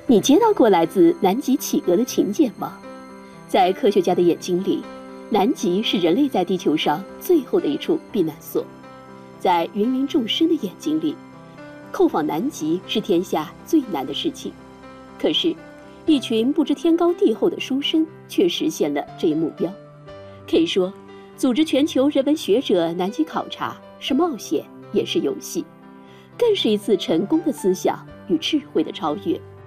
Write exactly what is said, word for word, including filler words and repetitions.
你接到过来自南极企鹅的请柬吗？在科学家的眼睛里，南极是人类在地球上最后的一处避难所。在芸芸众生的眼睛里，叩访南极是天下最难的事情。可是，一群不知天高地厚的书生却实现了这一目标。可以说，组织全球人文学者南极考察是冒险，也是游戏，更是一次成功的思想与智慧的超越。